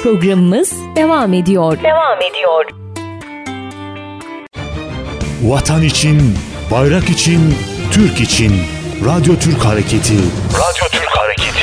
Programımız devam ediyor. Vatan için, bayrak için, Türk için. Radyo Türk Hareketi. Radyo Türk Hareketi.